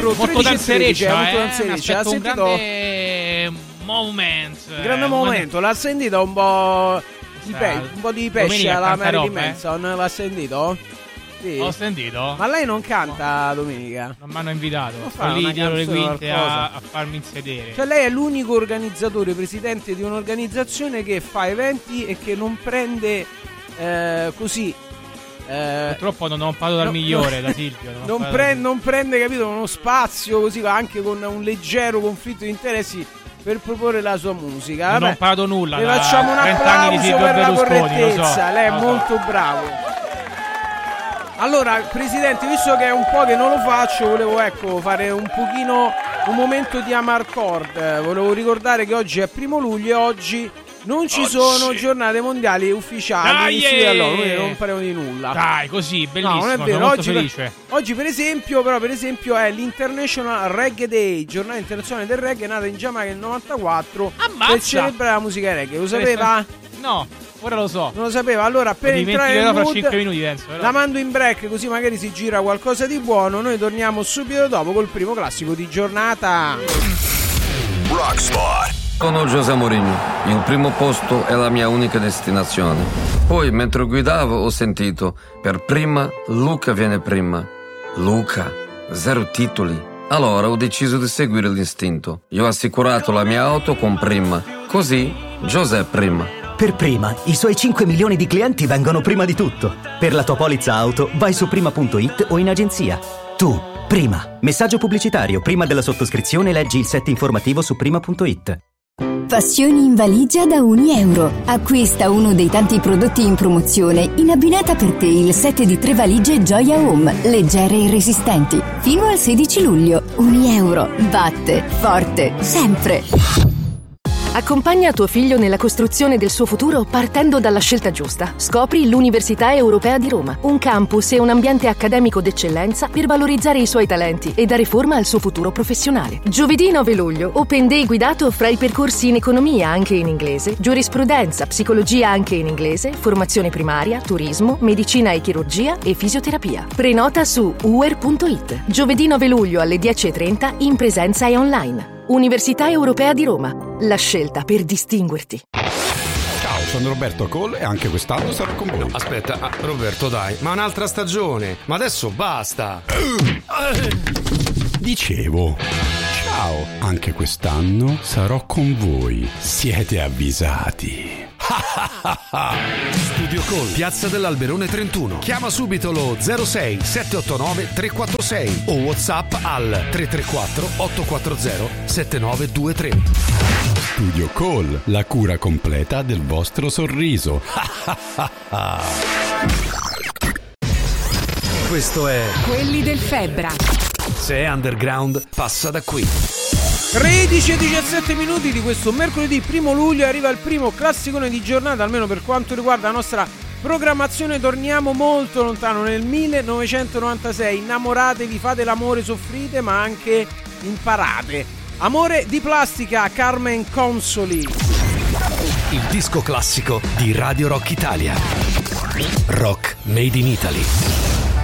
4 molto 13 danzereccia, molto danzereccia. Un grande momento. L'ha sentito un po' di pesce alla Marilyn Manson? L'ha sentito? Sì. Ho sentito. Ma lei non canta domenica? Non mi hanno invitato. Sto lì dietro le quinte a farmi sedere. Cioè lei è l'unico organizzatore, presidente di un'organizzazione che fa eventi e che non prende così. Purtroppo non ho parlato dal migliore, da Silvio. Non prende, capito, uno spazio così, anche con un leggero conflitto di interessi, per proporre la sua musica. Non ho imparato nulla. Le facciamo un applauso per la correttezza. Lei è molto bravo. Allora, Presidente, visto che è un po' che non lo faccio, volevo fare un momento di Amarcord. Volevo ricordare che oggi è 1 luglio e oggi non ci sono giornate mondiali ufficiali. Noi non parliamo di nulla. Dai, così, bellissimo. No, non è vero. Molto felice. Oggi per esempio è l'International Reggae Day, giornata internazionale del reggae, nata in Giamaica nel 94. Ammazza! Per celebrare la musica reggae. Lo sapeva? No, ora lo so. Non lo sapeva. Allora, per entrare nel mood, 5 minuti, penso, la mando in break, così magari si gira qualcosa di buono. Noi torniamo subito dopo col primo classico di giornata. Rockspot. Sono José Mourinho, il primo posto è la mia unica destinazione. Poi, mentre guidavo, ho sentito, per prima, Luca viene prima. Luca, 0 titoli. Allora ho deciso di seguire l'istinto. Io ho assicurato la mia auto con Prima. Così, José prima. Per Prima, i suoi 5 milioni di clienti vengono prima di tutto. Per la tua polizza auto, vai su prima.it o in agenzia. Tu, Prima. Messaggio pubblicitario. Prima della sottoscrizione leggi il set informativo su prima.it. Passioni in valigia da €1. Acquista uno dei tanti prodotti in promozione in abbinata per te il set di 3 valigie Gioia Home, leggere e resistenti. Fino al 16 luglio. €1. Batte forte sempre. Accompagna tuo figlio nella costruzione del suo futuro partendo dalla scelta giusta. Scopri l'Università Europea di Roma, un campus e un ambiente accademico d'eccellenza per valorizzare i suoi talenti e dare forma al suo futuro professionale. Giovedì 9 luglio, Open Day guidato fra i percorsi in economia anche in inglese, giurisprudenza, psicologia anche in inglese, formazione primaria, turismo, medicina e chirurgia e fisioterapia. Prenota su uer.it. Giovedì 9 luglio alle 10:30 in presenza e online. Università Europea di Roma, la scelta per distinguerti. Ciao, sono Roberto Cole e anche quest'anno sarò con voi. Aspetta, Roberto, dai, ma un'altra stagione? Ma adesso basta. Dicevo, ciao, anche quest'anno sarò con voi. Siete avvisati. Studio Call, Piazza dell'Alberone 31. Chiama subito lo 06 789 346 o WhatsApp al 334 840 7923. Studio Call, la cura completa del vostro sorriso. Questo è Quelli del Febbra. Se è underground, passa da qui. 13 e 17 minuti di questo mercoledì 1 luglio arriva il primo classicone di giornata, almeno per quanto riguarda la nostra programmazione. Torniamo molto lontano, nel 1996. Innamoratevi, fate l'amore, soffrite ma anche imparate. Amore di plastica, Carmen Consoli. Il disco classico di Radio Rock Italia. Rock Made in Italy.